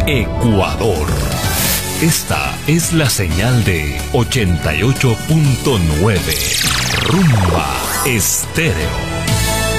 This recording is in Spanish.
Ecuador. Esta es la señal de 88.9 Rumba Estéreo.